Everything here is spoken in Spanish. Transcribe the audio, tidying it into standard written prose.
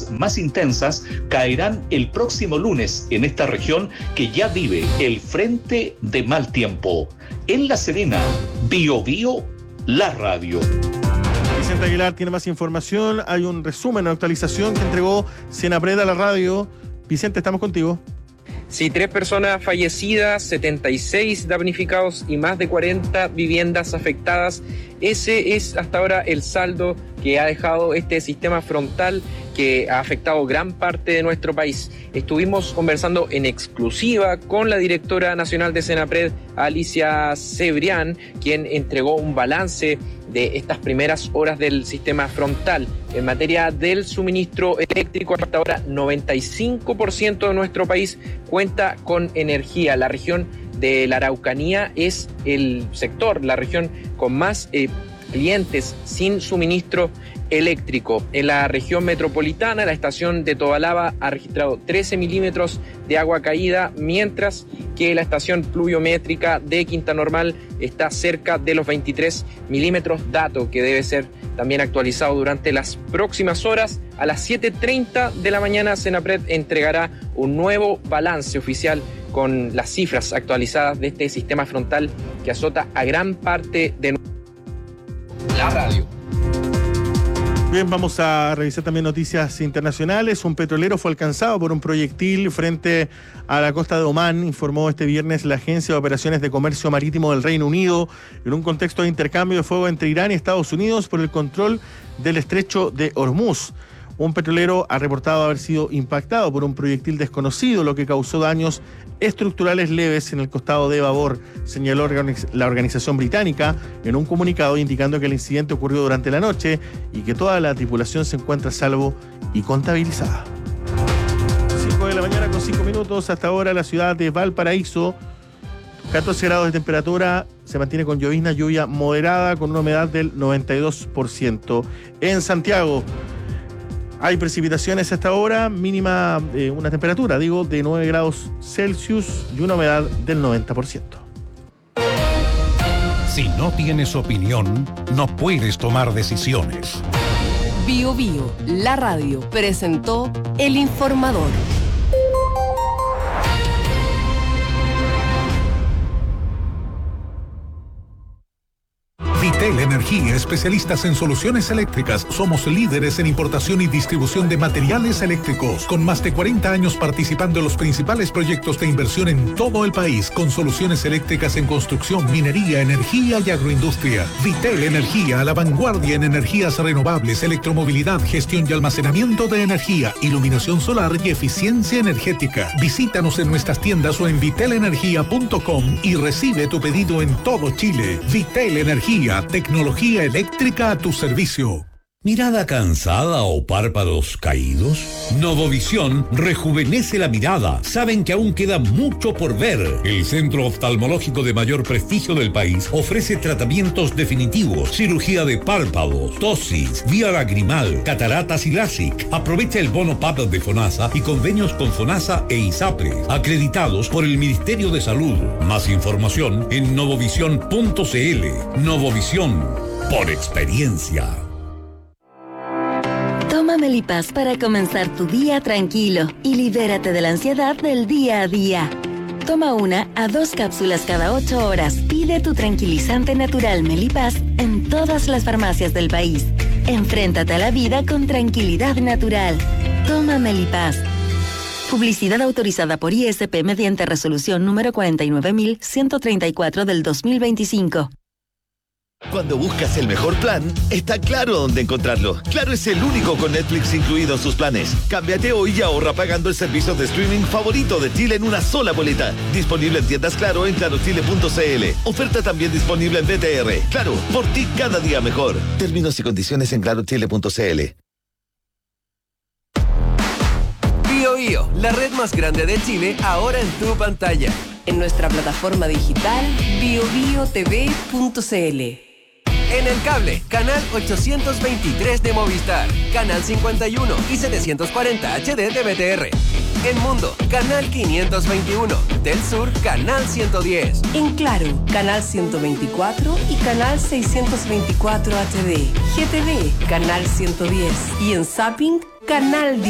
lluvias más intensas caerán el próximo lunes en esta región que ya vive el frente de mal tiempo. En La Serena, Bio Bio, la radio. Vicente Aguilar tiene más información. Hay un resumen, una actualización que entregó Senapred a la radio. Vicente, estamos contigo. Sí, 3 personas fallecidas, 76 damnificados y más de 40 viviendas afectadas. Ese es hasta ahora el saldo que ha dejado este sistema frontal que ha afectado gran parte de nuestro país. Estuvimos conversando en exclusiva con la directora nacional de Senapred, Alicia Cebrián, quien entregó un balance de estas primeras horas del sistema frontal. En materia del suministro eléctrico, hasta ahora 95% de nuestro país cuenta con energía. La región de la Araucanía es el sector, la región con más clientes sin suministro eléctrico. En la región metropolitana, la estación de Tobalaba ha registrado 13 milímetros de agua caída, mientras que la estación pluviométrica de Quinta Normal está cerca de los 23 milímetros, dato que debe ser también actualizado durante las próximas horas. A las 7:30 de la mañana, Senapred entregará un nuevo balance oficial con las cifras actualizadas de este sistema frontal que azota a gran parte de la radio. Bien, vamos a revisar también noticias internacionales. Un petrolero fue alcanzado por un proyectil frente a la costa de Omán, informó este viernes la Agencia de Operaciones de Comercio Marítimo del Reino Unido, en un contexto de intercambio de fuego entre Irán y Estados Unidos por el control del estrecho de Hormuz. Un petrolero ha reportado haber sido impactado por un proyectil desconocido, lo que causó daños estructurales leves en el costado de babor, señaló la organización británica en un comunicado indicando que el incidente ocurrió durante la noche y que toda la tripulación se encuentra a salvo y contabilizada. 5 de la mañana con 5 minutos, hasta ahora la ciudad de Valparaíso, 14 grados de temperatura, se mantiene con llovizna, lluvia moderada con una humedad del 92%. En Santiago hay precipitaciones hasta ahora, mínima, una temperatura, de 9 grados Celsius y una humedad del 90%. Si no tienes opinión, no puedes tomar decisiones. Bio Bio, la radio, presentó El Informador. Vitel Energía, especialistas en soluciones eléctricas. Somos líderes en importación y distribución de materiales eléctricos, con más de 40 años participando en los principales proyectos de inversión en todo el país, con soluciones eléctricas en construcción, minería, energía y agroindustria. Vitel Energía, a la vanguardia en energías renovables, electromovilidad, gestión y almacenamiento de energía, iluminación solar y eficiencia energética. Visítanos en nuestras tiendas o en vitelenergia.com y recibe tu pedido en todo Chile. Vitel Energía, tecnología eléctrica a tu servicio. ¿Mirada cansada o párpados caídos? Novovisión rejuvenece la mirada. Saben que aún queda mucho por ver. El centro oftalmológico de mayor prestigio del país ofrece tratamientos definitivos, cirugía de párpados, tosis, vía lagrimal, cataratas y LASIK. Aprovecha el bono PAP de FONASA y convenios con FONASA e ISAPRE, acreditados por el Ministerio de Salud. Más información en novovisión.cl. Novovisión, por experiencia. Toma Melipaz para comenzar tu día tranquilo y libérate de la ansiedad del día a día. Toma 1 a 2 cápsulas cada 8 horas. Pide tu tranquilizante natural Melipaz en todas las farmacias del país. Enfréntate a la vida con tranquilidad natural. Toma Melipaz. Publicidad autorizada por ISP mediante resolución número 49.134 del 2025. Cuando buscas el mejor plan, está Claro dónde encontrarlo. Claro es el único con Netflix incluido en sus planes. Cámbiate hoy y ahorra pagando el servicio de streaming favorito de Chile en una sola boleta. Disponible en tiendas Claro en clarochile.cl. Oferta también disponible en BTR. Claro, por ti cada día mejor. Términos y condiciones en clarochile.cl. Bio Bio, la red más grande de Chile, ahora en tu pantalla. En nuestra plataforma digital biobiotv.cl. En el cable, canal 823 de Movistar, canal 51 y 740 HD de BTR. En Mundo, canal 521. Del Sur, canal 110. En Claro, canal 124 y canal 624 HD. GTV, canal 110. Y en Zapping, canal 10.